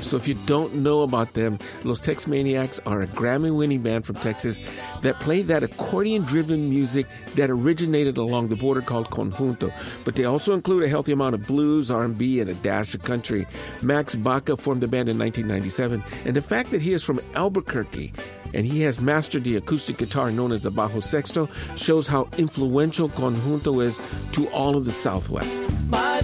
So if you don't know about them, Los Tex Maniacs are a Grammy-winning band from Texas that played that accordion-driven music that originated along the border called conjunto. But they also include a healthy amount of blues, R&B, and a dash of country. Max Baca formed the band in 1997, and the fact that he is from Albuquerque and he has mastered the acoustic guitar known as the bajo sexto shows how influential conjunto is to all of the Southwest. My